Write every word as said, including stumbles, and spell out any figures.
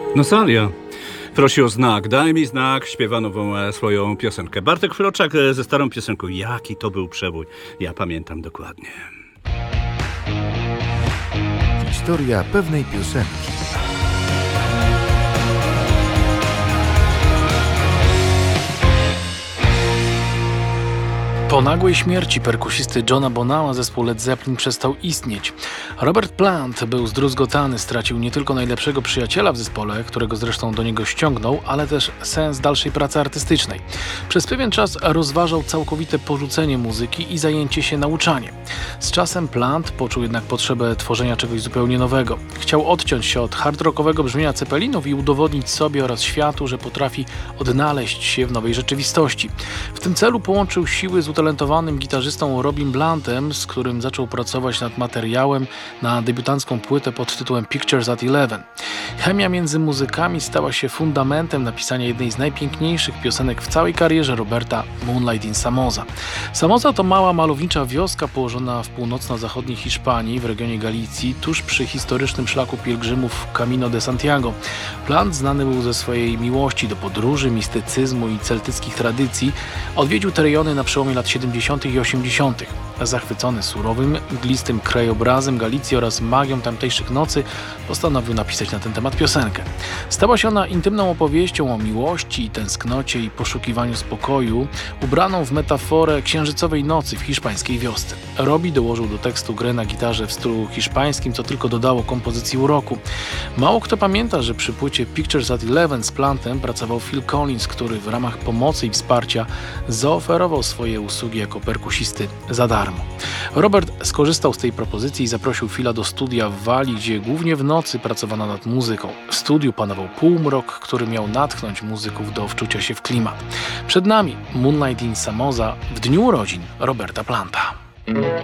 Nosalia prosi o znak. Daj mi znak, śpiewa nową e, swoją piosenkę. Bartek Froczak e, ze starą piosenką. Jaki to był przebój. Ja pamiętam dokładnie. Historia pewnej piosenki. Po nagłej śmierci perkusisty Johna Bonhama zespół Led Zeppelin przestał istnieć. Robert Plant był zdruzgotany, stracił nie tylko najlepszego przyjaciela w zespole, którego zresztą do niego ściągnął, ale też sens dalszej pracy artystycznej. Przez pewien czas rozważał całkowite porzucenie muzyki i zajęcie się nauczaniem. Z czasem Plant poczuł jednak potrzebę tworzenia czegoś zupełnie nowego. Chciał odciąć się od hard rockowego brzmienia Zeppelinów i udowodnić sobie oraz światu, że potrafi odnaleźć się w nowej rzeczywistości. W tym celu połączył siły z utalentowanym gitarzystą Robim Blantem, z którym zaczął pracować nad materiałem na debiutancką płytę pod tytułem Pictures at Eleven. Chemia między muzykami stała się fundamentem napisania jednej z najpiękniejszych piosenek w całej karierze Roberta, Moonlight in Samoza. Samoza to mała malownicza wioska położona w północno-zachodniej Hiszpanii, w regionie Galicji, tuż przy historycznym szlaku pielgrzymów Camino de Santiago. Plant znany był ze swojej miłości do podróży, mistycyzmu i celtyckich tradycji. Odwiedził te rejony na przełomie lat siedemdziesiątych i osiemdziesiątych. Zachwycony surowym, mglistym krajobrazem Galicji oraz magią tamtejszych nocy, postanowił napisać na ten temat piosenkę. Stała się ona intymną opowieścią o miłości, tęsknocie i poszukiwaniu spokoju, ubraną w metaforę księżycowej nocy w hiszpańskiej wiosce. Robbie dołożył do tekstu grę na gitarze w stylu hiszpańskim, co tylko dodało kompozycji uroku. Mało kto pamięta, że przy płycie Pictures at Eleven z Plantem pracował Phil Collins, który w ramach pomocy i wsparcia zaoferował swoje usługi jako perkusisty za darmo. Robert skorzystał z tej propozycji i zaprosił Phila do studia w Walii, gdzie głównie w nocy pracowano nad muzyką. W studiu panował półmrok, który miał natchnąć muzyków do wczucia się w klimat. Przed nami Moonlight in Samoza w dniu urodzin Roberta Planta.